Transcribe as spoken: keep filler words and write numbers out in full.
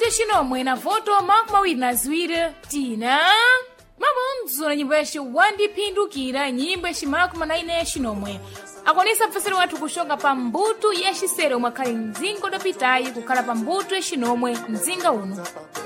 xinomwe na voto makumi mawiri na ziwiri tina mabondzo na nyimbo yace wandipindukira nyimbo yacimakumi na ine xinomwe akonesa mfesero wathu kuxonga pa mbuto ya xisere omwe akhali mzinga udapitayi kukhala pa mbuto ya xinomwe mzinga uno